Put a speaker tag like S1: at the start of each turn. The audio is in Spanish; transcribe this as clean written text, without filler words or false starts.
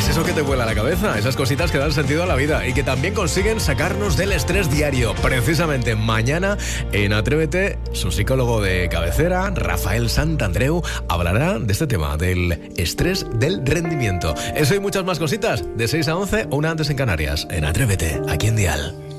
S1: eso que te vuela la cabeza, esas cositas que dan sentido a la vida y que también consiguen sacarnos del estrés diario. Precisamente mañana en Atrévete, su psicólogo de cabecera, Rafael Santandreu, hablará de este tema, del estrés del rendimiento. Eso y muchas más cositas, de 6 a 11, una antes en Canarias, en Atrévete, aquí en Dial.